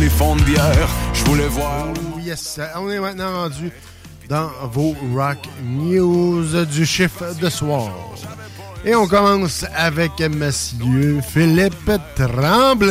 les fonds de bière. Je voulais voir... Oh yes, on est maintenant rendu dans vos Rock News du chiffre de soir. Et on commence avec Monsieur Philippe Tremblay.